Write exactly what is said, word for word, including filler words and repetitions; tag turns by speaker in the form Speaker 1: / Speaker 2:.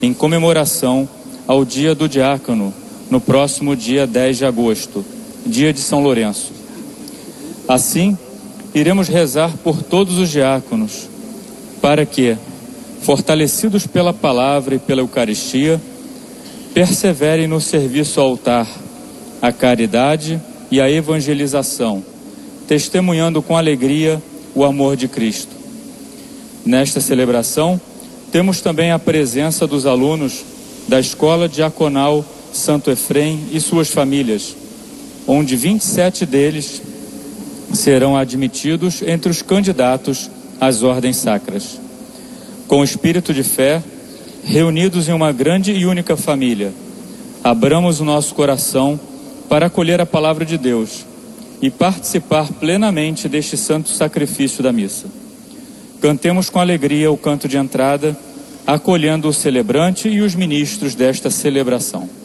Speaker 1: em comemoração ao Dia do Diácono, no próximo dia dez de agosto, dia de São Lourenço. Assim, iremos rezar por todos os diáconos, para que, fortalecidos pela palavra e pela Eucaristia, perseverem no serviço ao altar, a caridade e a evangelização, testemunhando com alegria o amor de Cristo. Nesta celebração, temos também a presença dos alunos da Escola Diaconal Santo Efrem e suas famílias, onde vinte e sete deles serão admitidos entre os candidatos às ordens sacras. Com o espírito de fé, reunidos em uma grande e única família, abramos o nosso coração para acolher a palavra de Deus e participar plenamente deste santo sacrifício da missa. Cantemos com alegria o canto de entrada, acolhendo o celebrante e os ministros desta celebração.